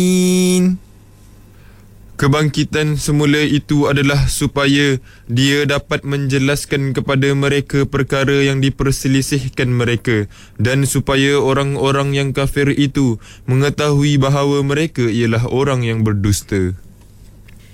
Kebangkitan semula itu adalah supaya dia dapat menjelaskan kepada mereka perkara yang diperselisihkan mereka, dan supaya orang-orang yang kafir itu mengetahui bahawa mereka ialah orang yang berdusta.